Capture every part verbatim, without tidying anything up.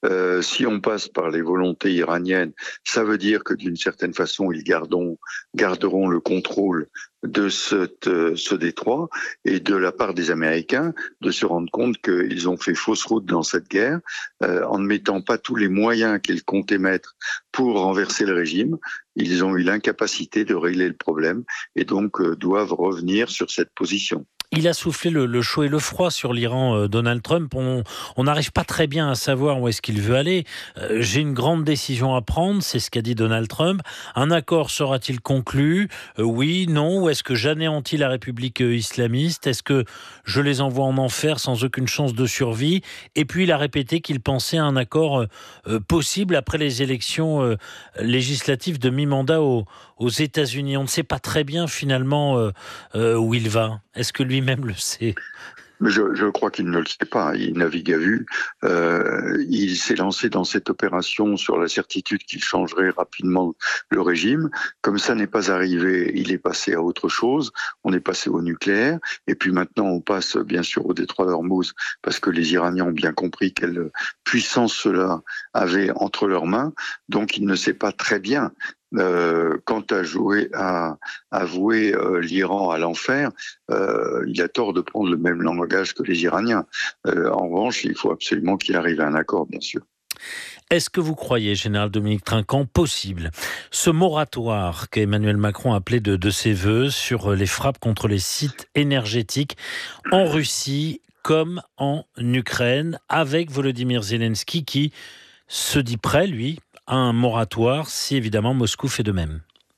Euh, si on passe par les volontés iraniennes, ça veut dire que d'une certaine façon, ils garderont, garderont le contrôle de cette, euh, ce détroit, et de la part des Américains de se rendre compte qu'ils ont fait fausse route dans cette guerre euh, en ne mettant pas tous les moyens qu'ils comptaient mettre pour renverser le régime. Ils ont eu l'incapacité de régler le problème et donc euh, doivent revenir sur cette position. Il a soufflé le, le chaud et le froid sur l'Iran, euh, Donald Trump. On on n'arrive pas très bien à savoir où est-ce qu'il veut aller. Euh, j'ai une grande décision à prendre, c'est ce qu'a dit Donald Trump. Un accord sera-t-il conclu ? Euh, Oui, non. Ou est-ce que j'anéantis la République euh, islamiste ? Est-ce que je les envoie en enfer sans aucune chance de survie ? Et puis il a répété qu'il pensait à un accord euh, euh, possible après les élections euh, législatives de mi-mandat au, aux États-Unis. On ne sait pas très bien finalement euh, euh, où il va. Est-ce que lui-même le sait ? Je, je crois qu'il ne le sait pas, il navigue à vue. Euh, il s'est lancé dans cette opération sur la certitude qu'il changerait rapidement le régime. Comme ça n'est pas arrivé, il est passé à autre chose. On est passé au nucléaire. Et puis maintenant, on passe bien sûr au détroit d'Ormuz, parce que les Iraniens ont bien compris quelle puissance cela avait entre leurs mains. Donc il ne sait pas très bien. Euh, quant à jouer, à, à vouer euh, l'Iran à l'enfer, euh, il a tort de prendre le même langage que les Iraniens. Euh, en revanche, il faut absolument qu'il arrive à un accord, bien sûr. Est-ce que vous croyez, Général Dominique Trinquant, possible ce moratoire qu'Emmanuel Macron a appelé de, de ses voeux sur les frappes contre les sites énergétiques en Russie comme en Ukraine, avec Volodymyr Zelensky qui se dit prêt, lui, à un moratoire si évidemment Moscou fait de même?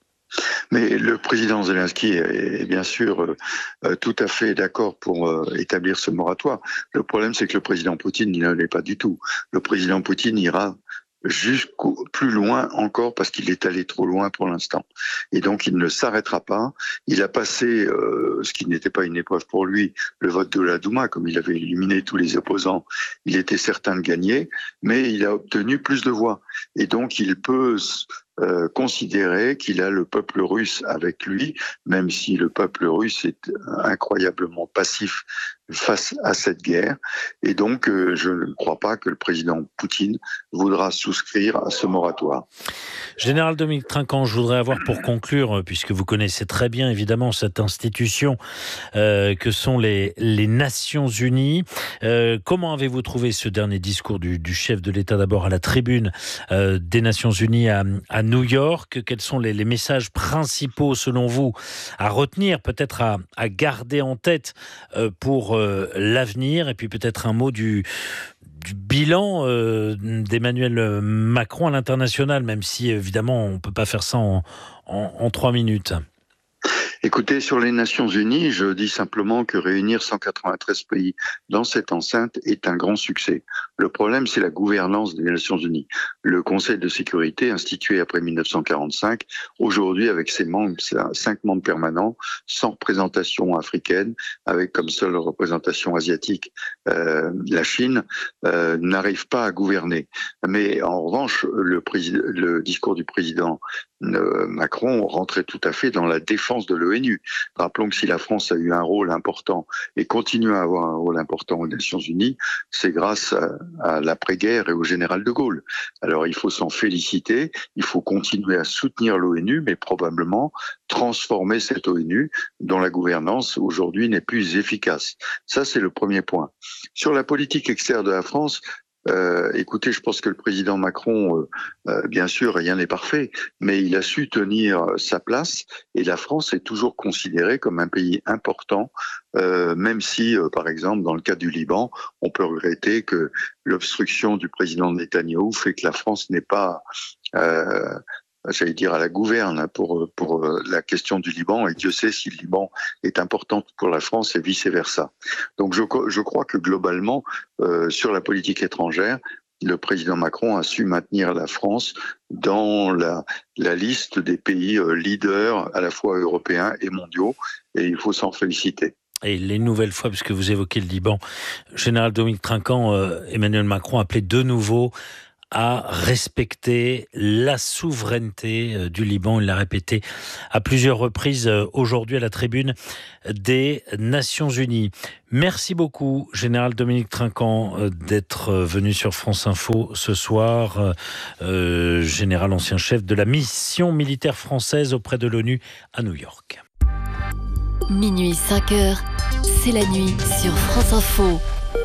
Mais le président Zelensky est bien sûr euh, tout à fait d'accord pour euh, établir ce moratoire. Le problème, c'est que le président Poutine ne l'est pas du tout. Le président Poutine ira jusqu'au plus loin encore parce qu'il est allé trop loin pour l'instant. Et donc il ne s'arrêtera pas. Il a passé, euh, ce qui n'était pas une épreuve pour lui, le vote de la Douma, comme il avait éliminé tous les opposants. Il était certain de gagner, mais il a obtenu plus de voix. Et donc il peut euh, considérer qu'il a le peuple russe avec lui, même si le peuple russe est incroyablement passif face à cette guerre. Et donc, euh, je ne crois pas que le président Poutine voudra souscrire à ce moratoire. Général Dominique Trinquant, je voudrais avoir pour conclure, puisque vous connaissez très bien évidemment cette institution euh, que sont les, les Nations Unies. Euh, comment avez-vous trouvé ce dernier discours du, du chef de l'État, d'abord à la tribune euh, des Nations Unies à, à New York? Quels sont les, les messages principaux selon vous à retenir, peut-être à, à garder en tête euh, pour euh, l'avenir? Et puis peut-être un mot du... du bilan euh, d'Emmanuel Macron à l'international, même si évidemment on ne peut pas faire ça en, en, en trois minutes. Écoutez, sur les Nations Unies, je dis simplement que réunir cent quatre-vingt-treize pays dans cette enceinte est un grand succès. Le problème, c'est la gouvernance des Nations Unies. Le Conseil de sécurité, institué après mille neuf cent quarante-cinq, aujourd'hui avec ses membres, cinq membres permanents, sans représentation africaine, avec comme seule représentation asiatique euh, la Chine, euh, n'arrive pas à gouverner. Mais en revanche, le, président, le discours du président euh, Macron rentrait tout à fait dans la défense de l'ONU. Rappelons que si la France a eu un rôle important et continue à avoir un rôle important aux Nations Unies, c'est grâce à, à l'après-guerre et au général de Gaulle. Alors il faut s'en féliciter, il faut continuer à soutenir l'ONU, mais probablement transformer cette ONU dont la gouvernance aujourd'hui n'est plus efficace. Ça, c'est le premier point. Sur la politique extérieure de la France, Euh, écoutez, je pense que le président Macron, euh, euh, bien sûr, rien n'est parfait, mais il a su tenir sa place et la France est toujours considérée comme un pays important, euh, même si, euh, par exemple, dans le cas du Liban, on peut regretter que l'obstruction du président Netanyahou fait que la France n'est pas... Euh, j'allais dire à la gouverne pour pour la question du Liban, et Dieu sait si le Liban est important pour la France et vice versa. Donc je je crois que globalement euh, sur la politique étrangère, le président Macron a su maintenir la France dans la la liste des pays euh, leaders à la fois européens et mondiaux, et il faut s'en féliciter. Et les nouvelles fois, puisque vous évoquez le Liban, Général Dominique Trinquant, euh, Emmanuel Macron appelait de nouveau à respecter la souveraineté du Liban. Il l'a répété à plusieurs reprises aujourd'hui à la tribune des Nations Unies. Merci beaucoup, Général Dominique Trinquant, d'être venu sur France Info ce soir. Euh, général ancien chef de la mission militaire française auprès de l'ONU à New York. Minuit cinq heures, c'est la nuit sur France Info.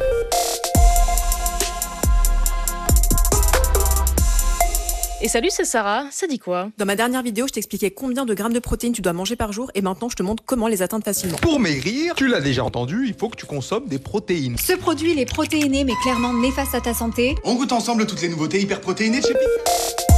Et salut, c'est Sarah, ça dit quoi? Dans ma dernière vidéo, je t'expliquais combien de grammes de protéines tu dois manger par jour et maintenant je te montre comment les atteindre facilement. Pour maigrir, tu l'as déjà entendu, il faut que tu consommes des protéines. Ce produit, il est protéiné mais clairement néfaste à ta santé. On goûte ensemble toutes les nouveautés hyper protéinées de chez Picard.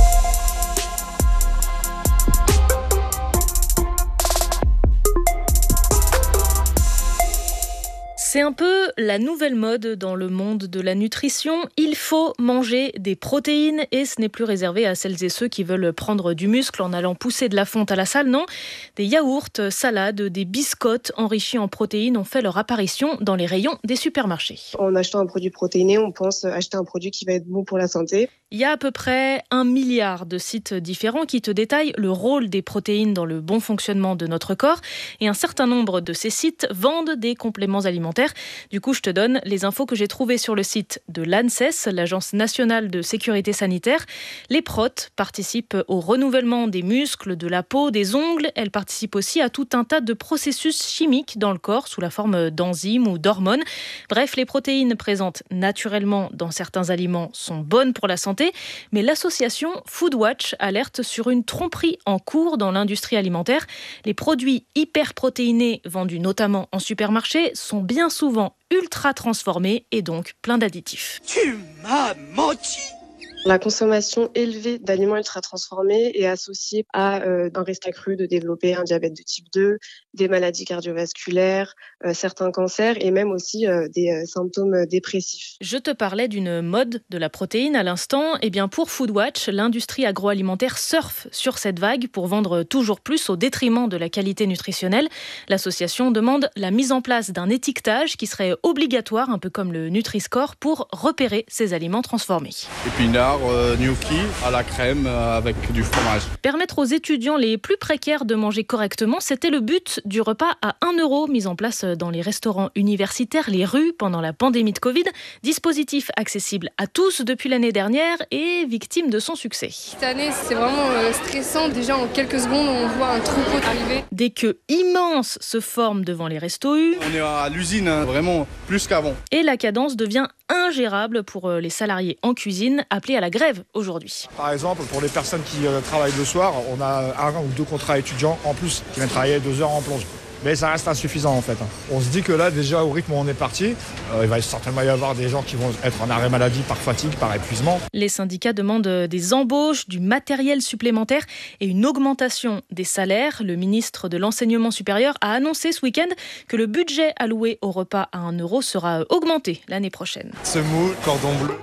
C'est un peu la nouvelle mode dans le monde de la nutrition. Il faut manger des protéines et ce n'est plus réservé à celles et ceux qui veulent prendre du muscle en allant pousser de la fonte à la salle. Non, des yaourts, salades, des biscottes enrichis en protéines ont fait leur apparition dans les rayons des supermarchés. En achetant un produit protéiné, on pense acheter un produit qui va être bon pour la santé. Il y a à peu près un milliard de sites différents qui te détaillent le rôle des protéines dans le bon fonctionnement de notre corps. Et un certain nombre de ces sites vendent des compléments alimentaires. Du coup, je te donne les infos que j'ai trouvées sur le site de l'ANSES, l'Agence nationale de sécurité sanitaire. Les protes participent au renouvellement des muscles, de la peau, des ongles. Elles participent aussi à tout un tas de processus chimiques dans le corps sous la forme d'enzymes ou d'hormones. Bref, les protéines présentes naturellement dans certains aliments sont bonnes pour la santé, mais l'association Foodwatch alerte sur une tromperie en cours dans l'industrie alimentaire. Les produits hyperprotéinés vendus notamment en supermarché sont bien souvent ultra transformés et donc plein d'additifs. Tu m'as menti! La consommation élevée d'aliments ultra transformés est associée à euh, un risque accru de développer un diabète de type deux, des maladies cardiovasculaires, euh, certains cancers et même aussi euh, des euh, symptômes dépressifs. Je te parlais d'une mode de la protéine à l'instant. Eh bien pour Foodwatch, l'industrie agroalimentaire surfe sur cette vague pour vendre toujours plus au détriment de la qualité nutritionnelle. L'association demande la mise en place d'un étiquetage qui serait obligatoire, un peu comme le Nutri-Score, pour repérer ces aliments transformés. Épinards, euh, gnocchi à la crème euh, avec du fromage. Permettre aux étudiants les plus précaires de manger correctement, c'était le but du repas à un euro mis en place dans les restaurants universitaires, les rues pendant la pandémie de Covid. Dispositif accessible à tous depuis l'année dernière et victime de son succès. Cette année, c'est vraiment euh, stressant. Déjà, en quelques secondes, on voit un troupeau arriver. Des queues immenses se forment devant les restos U. On est à l'usine, hein, vraiment plus qu'avant. Et la cadence devient ingérable pour les salariés en cuisine appelés à la grève aujourd'hui. Par exemple, pour les personnes qui euh, travaillent le soir, on a un ou deux contrats étudiants en plus qui viennent travailler deux heures en plonge. Mais ça reste insuffisant en fait. On se dit que là, déjà au rythme où on est parti, euh, il va certainement y avoir des gens qui vont être en arrêt maladie par fatigue, par épuisement. Les syndicats demandent des embauches, du matériel supplémentaire et une augmentation des salaires. Le ministre de l'Enseignement supérieur a annoncé ce week-end que le budget alloué au repas à un euro sera augmenté l'année prochaine. Semoule, cordon bleu.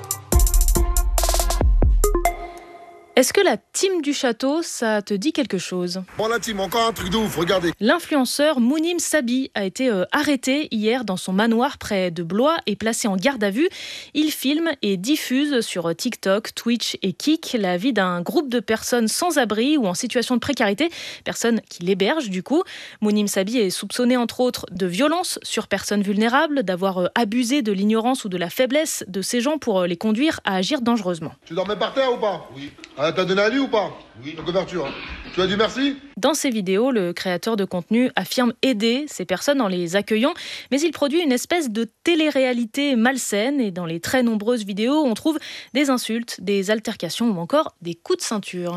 Est-ce que la team du château, ça te dit quelque chose? Bon la team, encore un truc de ouf, regardez. L'influenceur Mounim Sabi a été euh, arrêté hier dans son manoir près de Blois et placé en garde à vue. Il filme et diffuse sur TikTok, Twitch et Kik la vie d'un groupe de personnes sans abri ou en situation de précarité, personnes qui l'hébergent du coup. Mounim Sabi est soupçonné entre autres de violence sur personnes vulnérables, d'avoir euh, abusé de l'ignorance ou de la faiblesse de ces gens pour euh, les conduire à agir dangereusement. Tu dormais par terre ou pas? Oui. Ah, t'as donné à lui ou pas? Oui. La couverture. Hein. Tu as dit merci? Dans ses vidéos, le créateur de contenu affirme aider ces personnes en les accueillant, mais il produit une espèce de télé-réalité malsaine et dans les très nombreuses vidéos, on trouve des insultes, des altercations ou encore des coups de ceinture.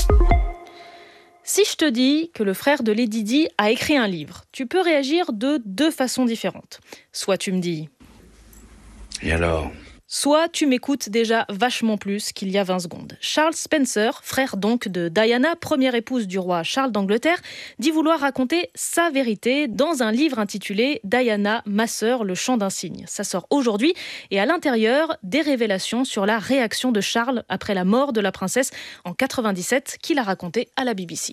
Si je te dis que le frère de Lady Di a écrit un livre, tu peux réagir de deux façons différentes. Soit tu me dis « Et alors ?» Soit tu m'écoutes déjà vachement plus qu'il y a vingt secondes. Charles Spencer, frère donc de Diana, première épouse du roi Charles d'Angleterre, dit vouloir raconter sa vérité dans un livre intitulé « Diana, ma sœur, le chant d'un cygne ». Ça sort aujourd'hui et à l'intérieur, des révélations sur la réaction de Charles après la mort de la princesse en quatre-vingt-dix-sept qu'il a raconté à la B B C.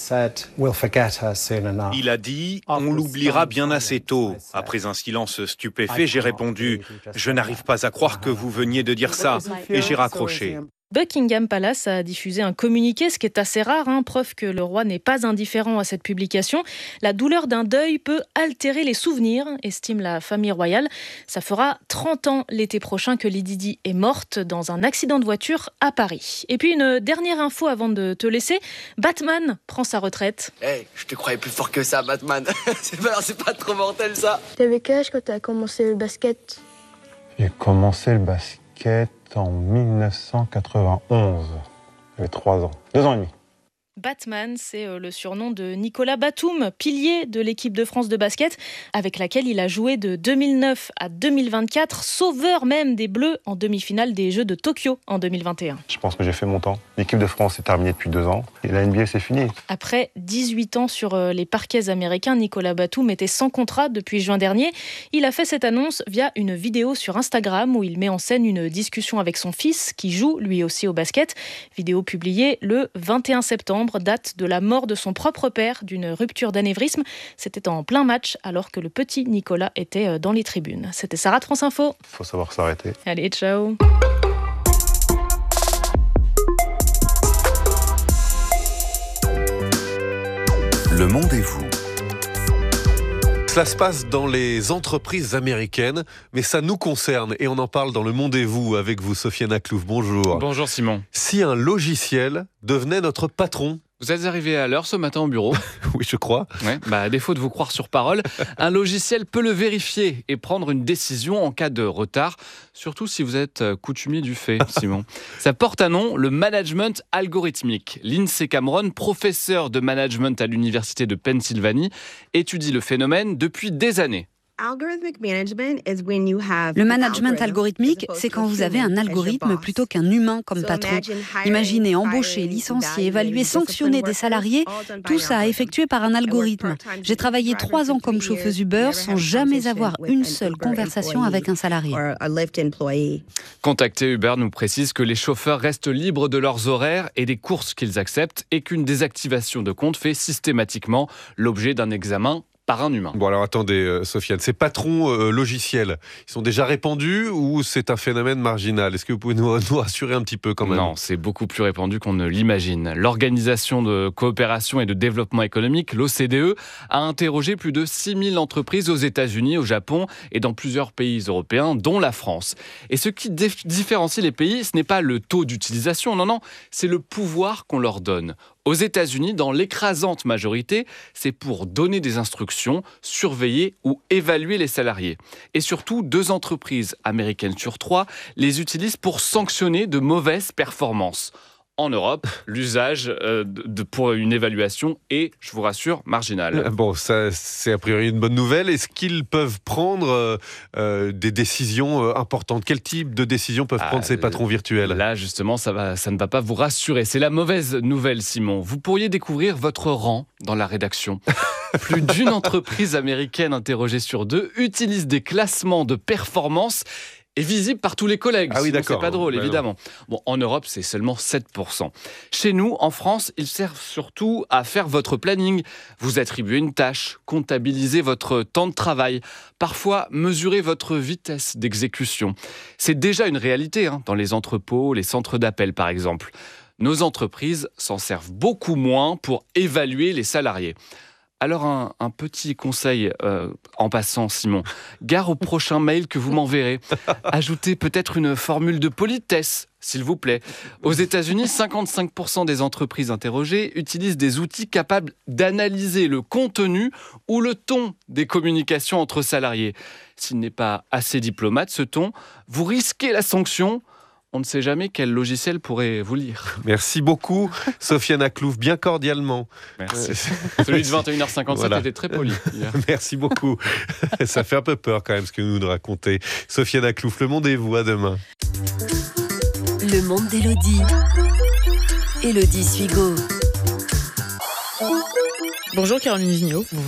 Il a dit « On l'oubliera bien assez tôt ». Après un silence stupéfait, j'ai répondu « Je n'arrive pas à croire que vous veniez de dire ça. Et j'ai raccroché. Buckingham Palace a diffusé un communiqué, ce qui est assez rare, hein, preuve que le roi n'est pas indifférent à cette publication. La douleur d'un deuil peut altérer les souvenirs, estime la famille royale. Ça fera trente ans l'été prochain que Lady Di est morte dans un accident de voiture à Paris. Et puis une dernière info avant de te laisser, Batman prend sa retraite. Hey, je te croyais plus fort que ça, Batman. c'est, pas, c'est pas trop mortel ça. T'avais quel âge quand t'as commencé le basket ? J'ai commencé le basket en dix-neuf cent quatre-vingt-onze. J'avais trois ans, deux ans et demi. Batman, c'est le surnom de Nicolas Batum, pilier de l'équipe de France de basket, avec laquelle il a joué de deux mille neuf à deux mille vingt-quatre, sauveur même des Bleus en demi-finale des Jeux de Tokyo en deux mille vingt et un. Je pense que j'ai fait mon temps. L'équipe de France est terminée depuis deux ans et la N B A c'est fini. Après dix-huit ans sur les parquets américains, Nicolas Batum était sans contrat depuis juin dernier. Il a fait cette annonce via une vidéo sur Instagram où il met en scène une discussion avec son fils qui joue lui aussi au basket. Vidéo publiée le vingt et un septembre. Date de la mort de son propre père, d'une rupture d'anévrisme. C'était en plein match, alors que le petit Nicolas était dans les tribunes. C'était Sarah de France Info. Il faut savoir s'arrêter. Allez, ciao. Le monde et vous. Cela se passe dans les entreprises américaines, mais ça nous concerne et on en parle dans Le Monde et vous avec vous, Sofiane Aklouf. Bonjour. Bonjour Simon. Si un logiciel devenait notre patron? Vous êtes arrivé à l'heure ce matin au bureau. Oui, je crois. Ouais, bah, à défaut de vous croire sur parole, un logiciel peut le vérifier et prendre une décision en cas de retard, surtout si vous êtes coutumier du fait, Simon. Ça porte un nom, le management algorithmique. Lindsay Cameron, professeur de management à l'université de Pennsylvanie, étudie le phénomène depuis des années. Le management algorithmique, c'est quand vous avez un algorithme plutôt qu'un humain comme patron. Imaginez embaucher, licencier, évaluer, sanctionner des salariés, tout ça effectué par un algorithme. J'ai travaillé trois ans comme chauffeuse Uber sans jamais avoir une seule conversation avec un salarié. Contacté Uber nous précise que les chauffeurs restent libres de leurs horaires et des courses qu'ils acceptent et qu'une désactivation de compte fait systématiquement l'objet d'un examen par un humain. Bon alors attendez euh, Sofiane, ces patrons euh, logiciels, ils sont déjà répandus ou c'est un phénomène marginal? Est-ce que vous pouvez nous, nous rassurer un petit peu quand même? Non, c'est beaucoup plus répandu qu'on ne l'imagine. L'Organisation de coopération et de développement économique, l'O C D E, a interrogé plus de six mille entreprises aux États-Unis, au Japon et dans plusieurs pays européens, dont la France. Et ce qui dif- différencie les pays, ce n'est pas le taux d'utilisation, non, non, c'est le pouvoir qu'on leur donne. Aux États-Unis, dans l'écrasante majorité, c'est pour donner des instructions, surveiller ou évaluer les salariés. Et surtout, deux entreprises américaines sur trois les utilisent pour sanctionner de mauvaises performances. En Europe, l'usage euh, de, pour une évaluation est, je vous rassure, marginal. Bon, ça, c'est a priori une bonne nouvelle. Est-ce qu'ils peuvent prendre euh, euh, des décisions euh, importantes? Quel type de décisions peuvent ah, prendre ces patrons virtuels? Là, justement, ça, va, ça ne va pas vous rassurer. C'est la mauvaise nouvelle, Simon. Vous pourriez découvrir votre rang dans la rédaction. Plus d'une entreprise américaine interrogée sur deux utilise des classements de performance est visible par tous les collègues. Ah oui, d'accord. C'est pas drôle, bah évidemment. Bon, en Europe, c'est seulement sept pour cent. Chez nous, en France, ils servent surtout à faire votre planning, vous attribuer une tâche, comptabiliser votre temps de travail, parfois mesurer votre vitesse d'exécution. C'est déjà une réalité hein, dans les entrepôts, les centres d'appel, par exemple. Nos entreprises s'en servent beaucoup moins pour évaluer les salariés. Alors un, un petit conseil euh, en passant, Simon. Gare au prochain mail que vous m'enverrez. Ajoutez peut-être une formule de politesse, s'il vous plaît. Aux États-Unis, cinquante-cinq pour cent des entreprises interrogées utilisent des outils capables d'analyser le contenu ou le ton des communications entre salariés. S'il n'est pas assez diplomate, ce ton, vous risquez la sanction. On ne sait jamais quel logiciel pourrait vous lire. Merci beaucoup, Sofiane Aklouf, bien cordialement. Merci. Celui de vingt et une heures cinquante-sept voilà. était très poli. Hier. Merci beaucoup. Ça fait un peu peur quand même ce que vous nous racontez. Sofiane Aklouf, Le Monde et vous, à demain. Le monde d'Élodie. Élodie Suigo. Bonjour Caroline Vigneault. Bonjour.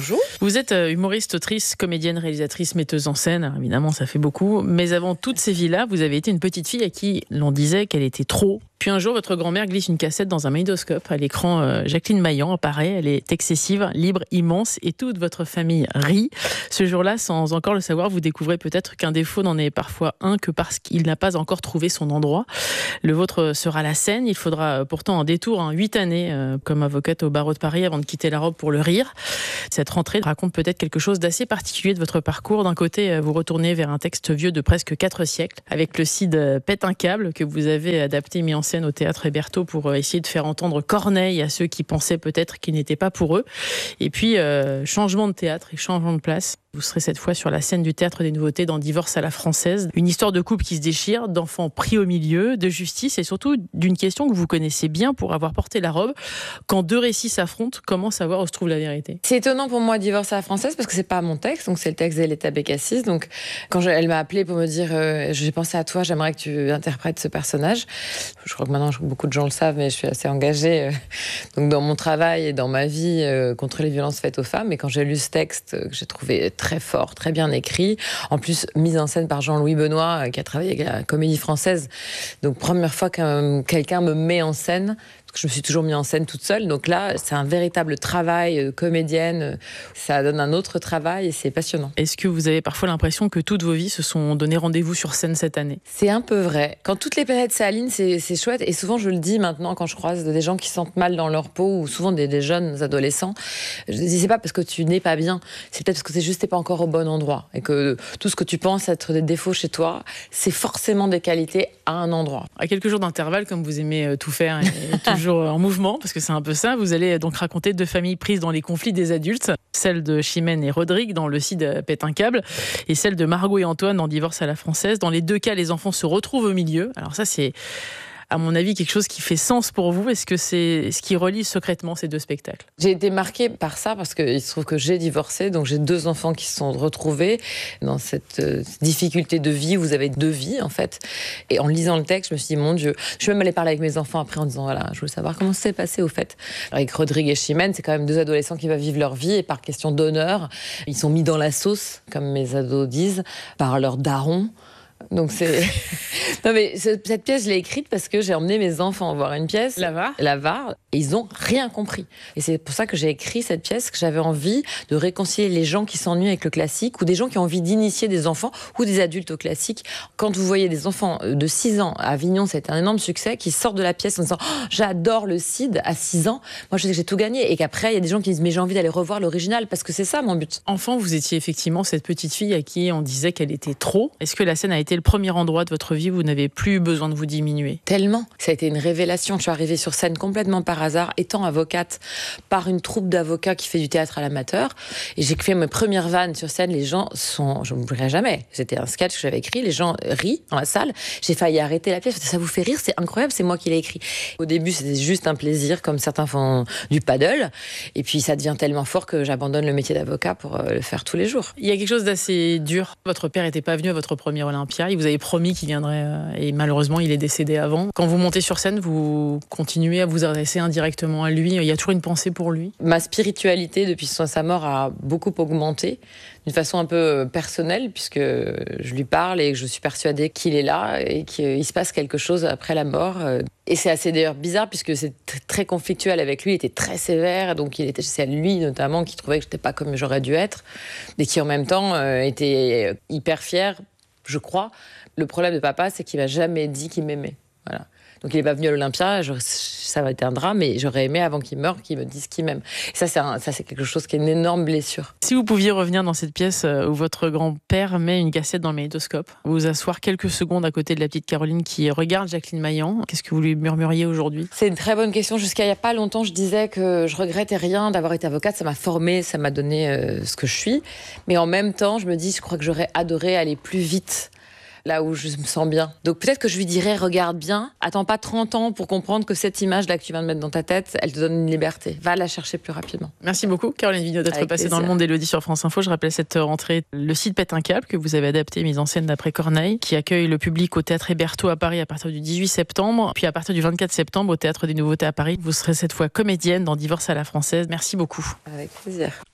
Vous êtes humoriste, autrice, comédienne, réalisatrice, metteuse en scène. Alors, évidemment, ça fait beaucoup. Mais avant toutes ces vies-là, vous avez été une petite fille à qui l'on disait qu'elle était trop. Puis un jour, votre grand-mère glisse une cassette dans un magnétoscope. À l'écran, euh, Jacqueline Maillan apparaît. Elle est excessive, libre, immense, et toute votre famille rit. Ce jour-là, sans encore le savoir, vous découvrez peut-être qu'un défaut n'en est parfois un que parce qu'il n'a pas encore trouvé son endroit. Le vôtre sera la scène. Il faudra pourtant un détour, hein, huit années euh, comme avocate au barreau de Paris avant de quitter la robe pour le rire. Cette rentrée raconte peut-être quelque chose d'assez particulier de votre parcours. D'un côté, vous retournez vers un texte vieux de presque quatre siècles, avec le Cid pète un câble que vous avez adapté, mis en scène au Théâtre Hébertot pour essayer de faire entendre Corneille à ceux qui pensaient peut-être qu'il n'était pas pour eux. Et puis, euh, changement de théâtre et changement de place. Vous serez cette fois sur la scène du Théâtre des Nouveautés dans Divorce à la française. Une histoire de couple qui se déchire, d'enfants pris au milieu, de justice et surtout d'une question que vous connaissez bien pour avoir porté la robe. Quand deux récits s'affrontent, comment savoir où se trouve la vérité ? C'est étonnant pour moi, Divorce à la française, parce que c'est pas mon texte, donc c'est le texte d'Eletta Bécassis. Donc quand je, elle m'a appelée pour me dire euh, j'ai pensé à toi, j'aimerais que tu interprètes ce personnage. Je crois que maintenant beaucoup de gens le savent, mais je suis assez engagée euh, donc dans mon travail et dans ma vie euh, contre les violences faites aux femmes. Et quand j'ai lu ce texte, euh, que j'ai trouvé très fort, très bien écrit, en plus mise en scène par Jean-Louis Benoît, euh, qui a travaillé avec la Comédie Française. Donc première fois que quelqu'un me met en scène. Je me suis toujours mis en scène toute seule, donc là, c'est un véritable travail de comédienne. Ça donne un autre travail et c'est passionnant. Est-ce que vous avez parfois l'impression que toutes vos vies se sont donné rendez-vous sur scène cette année ? C'est un peu vrai. Quand toutes les planètes s'alignent, c'est, c'est chouette. Et souvent, je le dis maintenant quand je croise des gens qui se sentent mal dans leur peau, ou souvent des, des jeunes adolescents, je dis c'est pas parce que tu n'es pas bien, c'est peut-être parce que c'est juste t'es pas encore au bon endroit. Et que tout ce que tu penses être des défauts chez toi, c'est forcément des qualités à un endroit. À quelques jours d'intervalle, comme vous aimez tout faire et toujours en mouvement, parce que c'est un peu ça. Vous allez donc raconter deux familles prises dans les conflits des adultes, celle de Chimène et Rodrigue dans Le Cid pète un câble, et celle de Margot et Antoine dans Divorce à la française. Dans les deux cas, les enfants se retrouvent au milieu. Alors ça, c'est à mon avis, quelque chose qui fait sens pour vous. Est-ce que c'est ce qui relie secrètement ces deux spectacles ? J'ai été marquée par ça parce qu'il se trouve que j'ai divorcé, donc j'ai deux enfants qui se sont retrouvés dans cette euh, difficulté de vie où vous avez deux vies, en fait. Et en lisant le texte, je me suis dit, mon Dieu, je suis même allée parler avec mes enfants après en disant, voilà, je veux savoir comment ça s'est passé, au fait. Alors, avec Rodrigue et Chimène, c'est quand même deux adolescents qui vont vivre leur vie et par question d'honneur, ils sont mis dans la sauce, comme mes ados disent, par leur daron. Donc c'est... non mais cette pièce, je l'ai écrite parce que j'ai emmené mes enfants voir une pièce, L'Avare, L'Avare, et ils n'ont rien compris. Et c'est pour ça que j'ai écrit cette pièce, que j'avais envie de réconcilier les gens qui s'ennuient avec le classique ou des gens qui ont envie d'initier des enfants ou des adultes au classique. Quand vous voyez des enfants de six ans à Avignon, c'est un énorme succès, qui sortent de la pièce en disant oh, « j'adore le Cid à six ans », moi je sais que j'ai tout gagné. Et qu'après, il y a des gens qui disent « mais j'ai envie d'aller revoir l'original » parce que c'est ça mon but. Enfant, vous étiez effectivement cette petite fille à qui on disait qu'elle était trop. Est-ce que la scène a été le premier endroit de votre vie où vous n'avez plus besoin de vous diminuer ? Tellement. Ça a été une révélation. Je suis arrivée sur scène complètement par hasard, étant avocate par une troupe d'avocats qui fait du théâtre à l'amateur. Et j'ai fait mes premières vannes sur scène. Les gens sont... Je ne m'oublierai jamais. C'était un sketch que j'avais écrit. Les gens rient dans la salle. J'ai failli arrêter la pièce. Ça vous fait rire ? C'est incroyable. C'est moi qui l'ai écrit. Au début, c'était juste un plaisir, comme certains font du paddle. Et puis, ça devient tellement fort que j'abandonne le métier d'avocat pour le faire tous les jours. Il y a quelque chose d'assez dur. Votre père n'était pas venu à votre premier Olympia. Il vous avait promis qu'il viendrait et malheureusement il est décédé avant. Quand vous montez sur scène, vous continuez à vous adresser indirectement à lui. Il y a toujours une pensée pour lui. Ma spiritualité depuis sa mort a beaucoup augmenté d'une façon un peu personnelle puisque je lui parle et que je suis persuadée qu'il est là et qu'il se passe quelque chose après la mort. Et c'est assez d'ailleurs bizarre puisque c'est très conflictuel avec lui. Il était très sévère, donc il était, c'est lui notamment qui trouvait que je n'étais pas comme j'aurais dû être et qui en même temps était hyper fier, je crois. Le problème de papa, c'est qu'il m'a jamais dit qu'il m'aimait. Voilà. Donc il n'est pas venu à l'Olympia, je, ça va être un drame, mais j'aurais aimé avant qu'il meure qu'il me dise qu'il m'aime. Et ça c'est, un, ça, c'est quelque chose qui est une énorme blessure. Si vous pouviez revenir dans cette pièce où votre grand-père met une cassette dans le magnétoscope, vous asseoir quelques secondes à côté de la petite Caroline qui regarde Jacqueline Maillan, qu'est-ce que vous lui murmuriez aujourd'hui ? C'est une très bonne question. Jusqu'à il n'y a pas longtemps, je disais que je regrettais rien d'avoir été avocate. Ça m'a formée, ça m'a donné euh, ce que je suis. Mais en même temps, je me dis, je crois que j'aurais adoré aller plus vite. Là où je me sens bien. Donc peut-être que je lui dirais, regarde bien, attends pas trente ans pour comprendre que cette image-là que tu viens de mettre dans ta tête, elle te donne une liberté. Va la chercher plus rapidement. Merci beaucoup, Caroline Vigneault, d'être Avec passée plaisir. dans Le Monde d'Élodie sur France Info. Je rappelle cette rentrée, Le Cid pète un câble, que vous avez adapté, mise en scène d'après Corneille, qui accueille le public au Théâtre Hébertot à Paris à partir du dix-huit septembre, puis à partir du vingt-quatre septembre au Théâtre des Nouveautés à Paris. Vous serez cette fois comédienne dans Divorce à la française. Merci beaucoup. Avec plaisir.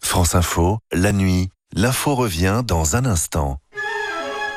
France Info, la nuit, l'info revient dans un instant.